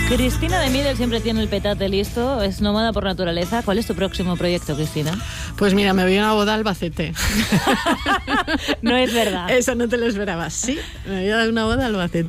Cristina de Middel siempre tiene el petate listo, es nómada por naturaleza. ¿Cuál es tu próximo proyecto, Cristina? Pues mira, me voy a una boda a Albacete. No es verdad. Eso no te lo esperabas. Sí, me voy a dar una boda a Albacete.